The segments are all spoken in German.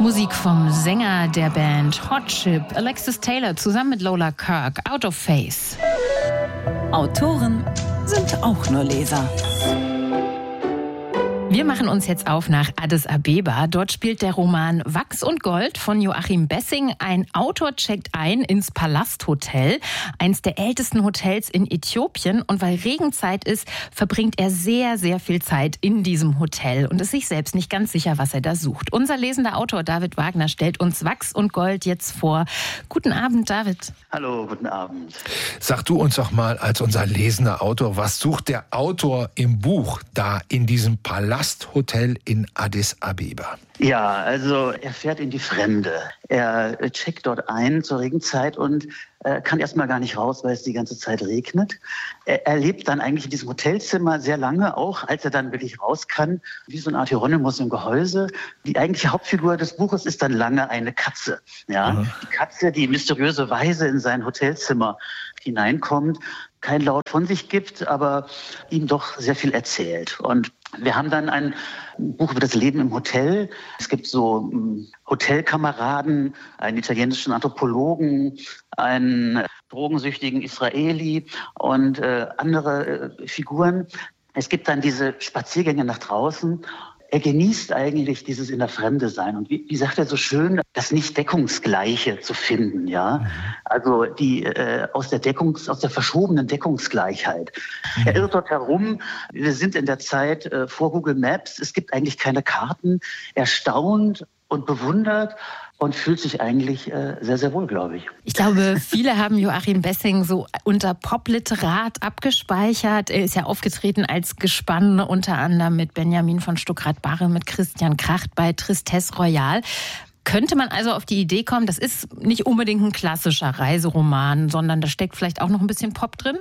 Musik vom Sänger der Band Hot Chip, Alexis Taylor, zusammen mit Lola Kirk, Out of Phase. Autoren sind auch nur Leser. Wir machen uns jetzt auf nach Addis Abeba. Dort spielt der Roman Wachs und Gold von Joachim Bessing. Ein Autor checkt ein ins Palasthotel, eins der ältesten Hotels in Äthiopien. Und weil Regenzeit ist, verbringt er sehr, sehr viel Zeit in diesem Hotel und ist sich selbst nicht ganz sicher, was er da sucht. Unser lesender Autor David Wagner stellt uns Wachs und Gold jetzt vor. Guten Abend, David. Hallo, guten Abend. Sag du uns doch mal als unser lesender Autor, was sucht der Autor im Buch da in diesem Palasthotel in Addis Abeba? Ja, also er fährt in die Fremde. Er checkt dort ein zur Regenzeit und kann erstmal gar nicht raus, weil es die ganze Zeit regnet. Er lebt dann eigentlich in diesem Hotelzimmer sehr lange, auch als er dann wirklich raus kann, wie so eine Art Hieronymus im Gehäuse. Die eigentliche Hauptfigur des Buches ist dann lange eine Katze. Ja? Mhm. Die Katze, die mysteriöserweise in sein Hotelzimmer hineinkommt, kein Laut von sich gibt, aber ihm doch sehr viel erzählt. Und wir haben dann ein Buch über das Leben im Hotel. Es gibt so Hotelkameraden, einen italienischen Anthropologen, einen drogensüchtigen Israeli und andere Figuren. Es gibt dann diese Spaziergänge nach draußen. Er genießt eigentlich dieses in der Fremde sein und wie sagt er so schön, das nicht Deckungsgleiche zu finden, ja. Mhm. Also die aus der verschobenen Deckungsgleichheit. Mhm. Er irrt dort herum. Wir sind in der Zeit vor Google Maps. Es gibt eigentlich keine Karten. Er staunt und bewundert und fühlt sich eigentlich sehr, sehr wohl, glaube ich. Ich glaube, viele haben Joachim Bessing so unter Popliterat abgespeichert. Er ist ja aufgetreten als Gespann, unter anderem mit Benjamin von Stuckrad-Barre, mit Christian Kracht bei Tristesse Royale. Könnte man also auf die Idee kommen, das ist nicht unbedingt ein klassischer Reiseroman, sondern da steckt vielleicht auch noch ein bisschen Pop drin?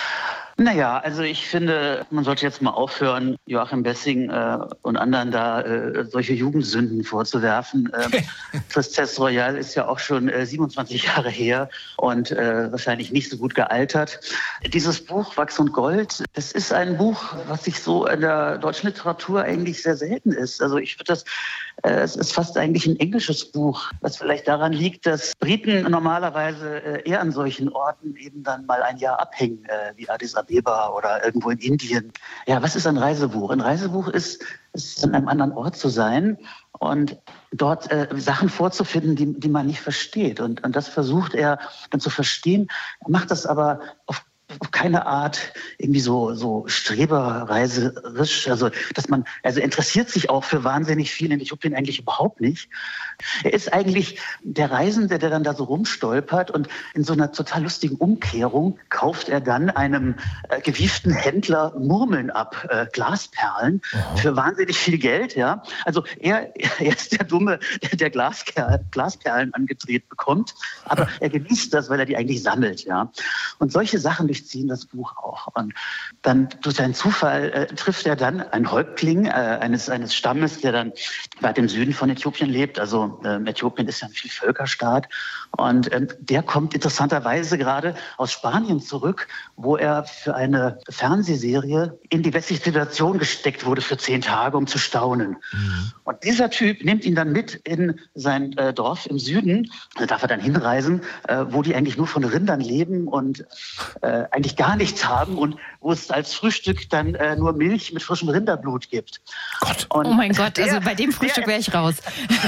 Naja, also ich finde, man sollte jetzt mal aufhören, Joachim Bessing und anderen da solche Jugendsünden vorzuwerfen. Tristesse Royale ist ja auch schon 27 Jahre her und wahrscheinlich nicht so gut gealtert. Dieses Buch Wachs und Gold, das ist ein Buch, was sich so in der deutschen Literatur eigentlich sehr selten ist. Also ich würde es ist fast eigentlich ein englisches Buch, was vielleicht daran liegt, dass Briten normalerweise eher an solchen Orten eben dann mal ein Jahr abhängen, wie Addis Abeba oder irgendwo in Indien. Ja, was ist ein Reisebuch? Ein Reisebuch ist an einem anderen Ort zu sein und dort Sachen vorzufinden, die man nicht versteht. Und das versucht er dann zu verstehen. Er macht das aber auf keine Art irgendwie so streberreiserisch, also er interessiert sich auch für wahnsinnig viel in Äthiopien eigentlich überhaupt nicht. Er ist eigentlich der Reisende, der dann da so rumstolpert und in so einer total lustigen Umkehrung kauft er dann einem gewieften Händler Murmeln ab, Glasperlen, für wahnsinnig viel Geld, ja. Also er ist der Dumme, der Glasperlen angedreht bekommt, aber er genießt das, weil er die eigentlich sammelt, ja. Und solche Sachen durchziehen das Buch auch. Und dann durch einen Zufall trifft er dann einen Häuptling eines Stammes, der dann weit im Süden von Äthiopien lebt. Also Äthiopien ist ja ein Vielvölkerstaat. Und der kommt interessanterweise gerade aus Spanien zurück, wo er für eine Fernsehserie in die westliche Situation gesteckt wurde für 10 Tage, um zu staunen. Mhm. Und dieser Typ nimmt ihn dann mit in sein Dorf im Süden. Da darf er dann hinreisen, wo die eigentlich nur von Rindern leben und eigentlich gar nichts haben und wo es als Frühstück dann nur Milch mit frischem Rinderblut gibt. Und oh mein Gott, also bei dem Frühstück wäre ich raus.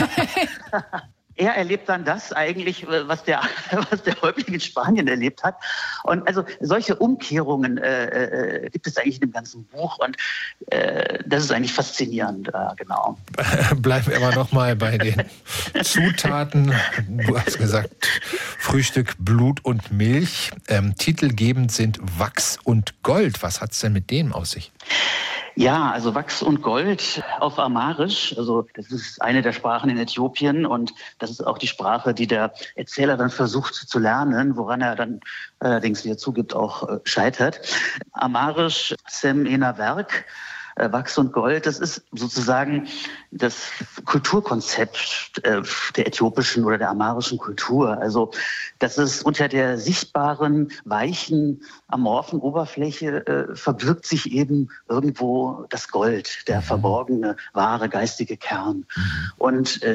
Er erlebt dann das eigentlich, was der Häuptling in Spanien erlebt hat. Und also solche Umkehrungen gibt es eigentlich in dem ganzen Buch. Und das ist eigentlich faszinierend, genau. Bleiben wir aber noch mal bei den Zutaten. Du hast gesagt, Frühstück, Blut und Milch. Titelgebend sind Wachs und Gold. Was hat es denn mit denen aus sich? Ja, also Wachs und Gold auf Amharisch, also das ist eine der Sprachen in Äthiopien und das ist auch die Sprache, die der Erzähler dann versucht zu lernen, woran er dann allerdings, wie er zugibt, auch scheitert. Amharisch, Sem Ena Werk, Wachs und Gold, das ist sozusagen das Kulturkonzept der äthiopischen oder der amharischen Kultur. Also, dass es unter der sichtbaren, weichen, amorphen Oberfläche verbirgt sich eben irgendwo das Gold, der verborgene, wahre, geistige Kern. Und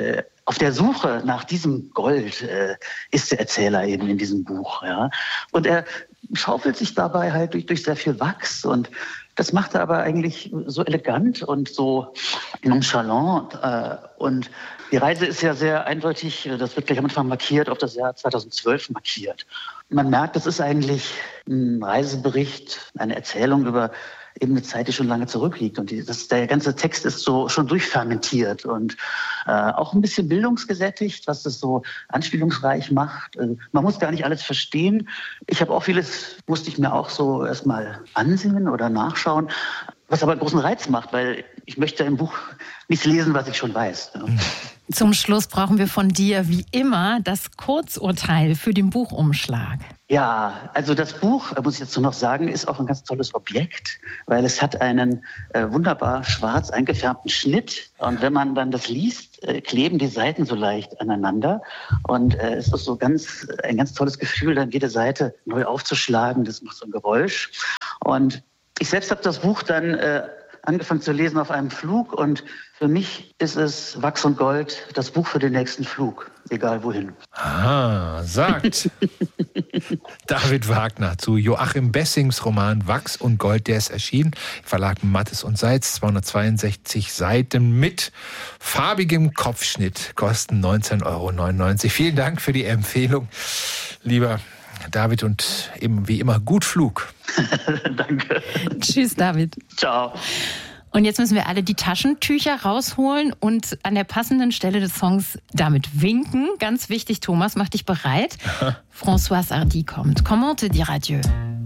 auf der Suche nach diesem Gold ist der Erzähler eben in diesem Buch. Ja? Und er schaufelt sich dabei halt durch sehr viel Wachs und das macht er aber eigentlich so elegant und so nonchalant. Und die Reise ist ja sehr eindeutig, das wird gleich am Anfang markiert, auf das Jahr 2012 markiert. Man merkt, das ist eigentlich ein Reisebericht, eine Erzählung über eben eine Zeit, die schon lange zurückliegt. Und der ganze Text ist so schon durchfermentiert und auch ein bisschen bildungsgesättigt, was das so anspielungsreich macht. Man muss gar nicht alles verstehen. Ich habe auch vieles, musste ich mir auch so erstmal ansehen oder nachschauen, was aber einen großen Reiz macht, weil ich möchte im Buch nichts lesen, was ich schon weiß. Ja. Zum Schluss brauchen wir von dir, wie immer, das Kurzurteil für den Buchumschlag. Ja, also das Buch, muss ich dazu noch sagen, ist auch ein ganz tolles Objekt, weil es hat einen wunderbar schwarz eingefärbten Schnitt. Und wenn man dann das liest, kleben die Seiten so leicht aneinander. Und es ist so ein ganz tolles Gefühl, dann jede Seite neu aufzuschlagen. Das macht so ein Geräusch. Und ich selbst habe das Buch dann angefangen zu lesen auf einem Flug und für mich ist es Wachs und Gold, das Buch für den nächsten Flug, egal wohin. Ah, sagt David Wagner zu Joachim Bessings Roman Wachs und Gold, der ist erschienen. Verlag Mattes und Seitz, 262 Seiten mit farbigem Kopfschnitt, kosten 19,99 €. Vielen Dank für die Empfehlung, lieber David, und eben wie immer gut Flug. Danke. Tschüss, David. Ciao. Und jetzt müssen wir alle die Taschentücher rausholen und an der passenden Stelle des Songs damit winken. Ganz wichtig, Thomas, mach dich bereit. Françoise Hardy kommt. Comment te dire adieu?